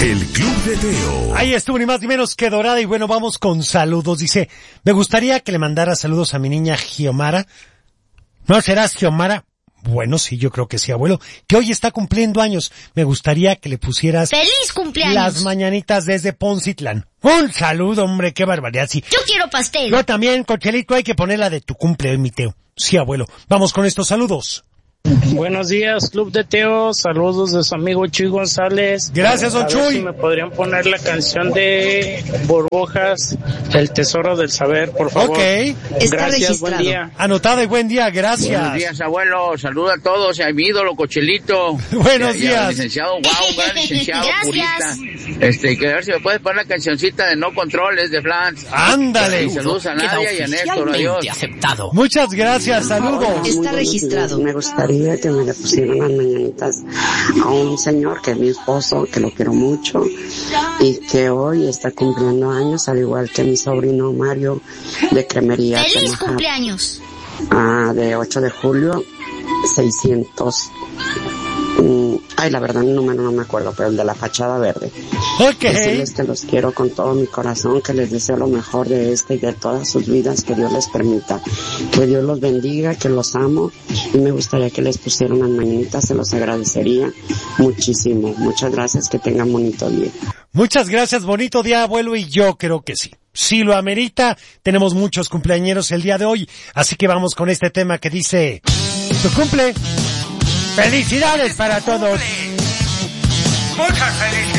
El Club de Teo. Ahí estuvo ni más ni menos que Dorada. Y bueno, vamos con saludos. Dice, me gustaría que le mandara saludos a mi niña Giomara. ¿No serás Giomara? Bueno, sí, yo creo que sí, abuelo. Que hoy está cumpliendo años. Me gustaría que le pusieras... ¡Feliz cumpleaños! Las mañanitas desde Poncitlán. Un saludo, hombre, qué barbaridad, sí. Yo quiero pastel. Yo también, Cochelito, hay que ponerla de tu cumple, mi Teo. Sí, abuelo. Vamos con estos saludos. Buenos días, Club de Teo. Saludos de su amigo Chuy González. Gracias, don Chuy. A ver si me podrían poner la canción de Burbujas, El Tesoro del Saber, por favor. Ok. Gracias, buen día. Anotada y buen día, gracias. Buenos días, abuelo. Saluda a todos, a mi ídolo, Cochelito. Buenos Y al días. licenciado, un gran licenciado, Gracias. purista. Que a ver si me puedes poner la cancioncita de No Controles de Flans. Ándale. Y saludos a Nadia y a Néstor, adiós. Aceptado. Muchas gracias, saludos. Está registrado. Me gustaría que me le pusieran las mañanitas a un señor que es mi esposo, que lo quiero mucho y que hoy está cumpliendo años, al igual que mi sobrino Mario de Cremería. ¡Feliz cumpleaños! De 8 de julio, 600. La verdad el número no me acuerdo, pero el de la fachada verde. Ok. Decirles que los quiero con todo mi corazón, que les deseo lo mejor de y de todas sus vidas, que Dios les permita. Que Dios los bendiga, que los amo y me gustaría que les pusieran las mañanitas, se los agradecería muchísimo. Muchas gracias, que tengan bonito día. Muchas gracias, bonito día, abuelo, y yo creo que sí. Si lo amerita, tenemos muchos cumpleañeros el día de hoy, así que vamos con este tema que dice, tu cumple. ¡Felicidades para todos! Muchas felicidades.